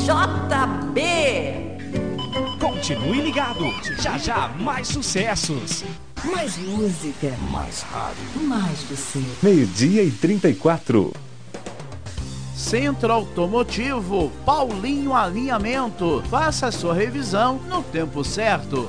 JB. Continue ligado, já já mais sucessos. Mais música. Mais rádio. Mais você. 12h34. Centro Automotivo Paulinho Alinhamento. Faça a sua revisão no tempo certo.